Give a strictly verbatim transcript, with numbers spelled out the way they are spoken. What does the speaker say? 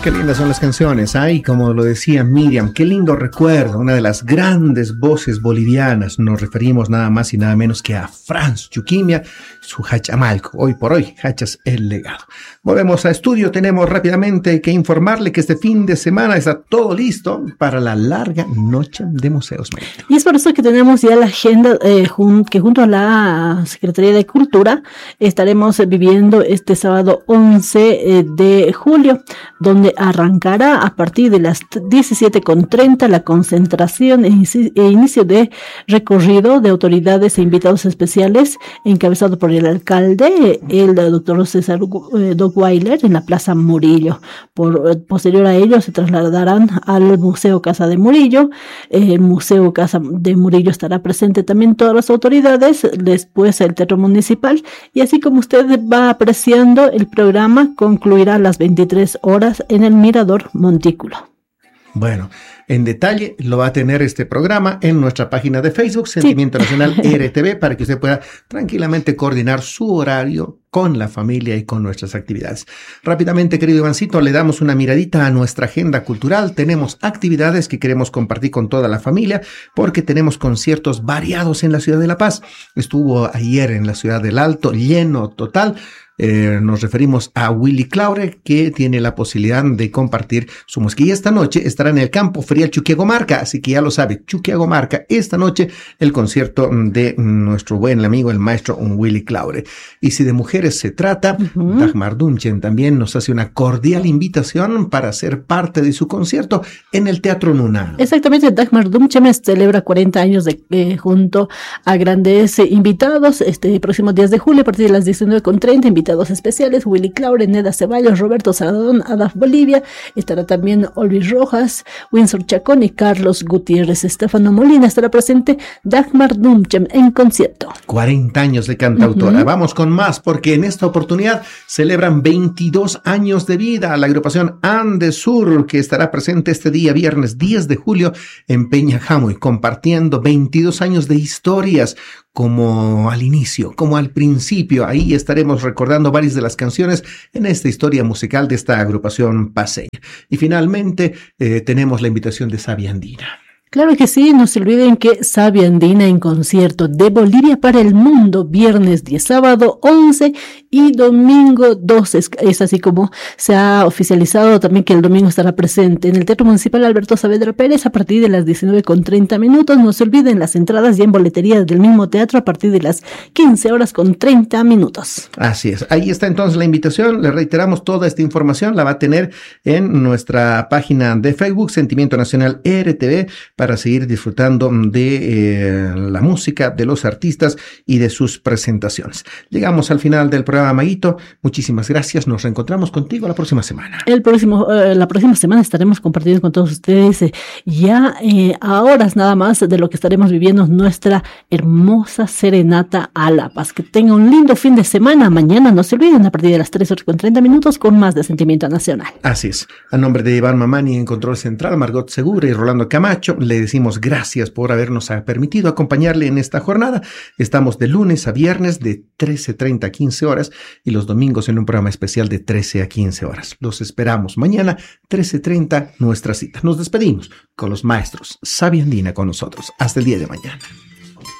Qué lindas son las canciones, ay, como lo decía Miriam, qué lindo recuerdo, una de las grandes voces bolivianas. Nos referimos nada más y nada menos que a Franz Chuquimia, su Hachamalco. Hoy por hoy, Hachas el legado. Volvemos a estudio, tenemos rápidamente que informarle que este fin de semana está todo listo para la larga noche de museos. Y es por eso que tenemos ya la agenda eh, jun- que junto a la Secretaría de Cultura estaremos eh, viviendo este sábado once eh, de julio, donde arrancará a partir de las diecisiete con treinta la concentración e inicio de recorrido de autoridades e invitados especiales, encabezado por el alcalde, el doctor César eh, Dockweiler, en la Plaza Murillo. Por, posterior a ello se trasladarán al Museo Casa de Murillo. El Museo Casa de Murillo estará presente también todas las autoridades, después el Teatro Municipal, y así como usted va apreciando, el programa concluirá a las veintitrés horas en el Mirador Montículo. Bueno, en detalle lo va a tener este programa en nuestra página de Facebook, Sentimiento sí. Nacional R T V, para que usted pueda tranquilamente coordinar su horario con la familia y con nuestras actividades. Rápidamente, querido Ivancito, le damos una miradita a nuestra agenda cultural. Tenemos actividades que queremos compartir con toda la familia porque tenemos conciertos variados en la ciudad de La Paz. Estuvo ayer en la ciudad del Alto, lleno total. Eh, nos referimos a Willy Claure, que tiene la posibilidad de compartir su música. Y esta noche estará en el Campo Ferial Chuquiagomarca, así que ya lo sabe, Chuquiagomarca, esta noche el concierto de nuestro buen amigo, el maestro Willy Claure. Y si de mujeres se trata, uh-huh. Dagmar Dunchen también nos hace una cordial invitación para ser parte de su concierto en el Teatro Nuna. Exactamente, Dagmar Dunchen celebra cuarenta años de, eh, junto a grandes eh, invitados este próximo diez de julio a partir de las diecinueve con treinta, invitados especiales, Willy Claure, Neda Ceballos, Roberto Saladón, Adaf Bolivia, estará también Olvis Rojas, Windsor Chacón y Carlos Gutiérrez. Estefano Molina estará presente, Dagmar Dunchen en concierto. cuarenta años de cantautora. Uh-huh. Vamos con más, porque en esta oportunidad celebran veintidós años de vida la agrupación Andesur, que estará presente este día viernes diez de julio en Peñajamoy, compartiendo veintidós años de historias, como al inicio, como al principio. Ahí estaremos recordando varias de las canciones en esta historia musical de esta agrupación paceña. Y finalmente eh, tenemos la invitación de Sabia Andina. Claro que sí, no se olviden que Sabia Andina en concierto de Bolivia para el mundo, viernes diez, sábado once y domingo doce. Es, es así como se ha oficializado también que el domingo estará presente en el Teatro Municipal Alberto Saavedra Pérez a partir de las diecinueve con treinta minutos. No se olviden las entradas ya en boletería del mismo teatro a partir de las quince horas con treinta minutos. Así es, ahí está entonces la invitación. Le reiteramos, toda esta información la va a tener en nuestra página de Facebook, Sentimiento Nacional R T V, para seguir disfrutando de eh, la música, de los artistas y de sus presentaciones. Llegamos al final del programa, Maguito. Muchísimas gracias. Nos reencontramos contigo la próxima semana. El próximo, eh, la próxima semana estaremos compartiendo con todos ustedes eh, ya eh, a horas nada más de lo que estaremos viviendo nuestra hermosa serenata a La Paz. Que tenga un lindo fin de semana. Mañana no se olviden a partir de las tres horas con treinta minutos con más de Sentimiento Nacional. Así es. A nombre de Iván Mamani en Control Central, Margot Segura y Rolando Camacho, le decimos gracias por habernos permitido acompañarle en esta jornada. Estamos de lunes a viernes de trece treinta a quince horas y los domingos en un programa especial de trece a quince horas. Los esperamos mañana, trece treinta, nuestra cita. Nos despedimos con los maestros Sabia Andina con nosotros. Hasta el día de mañana.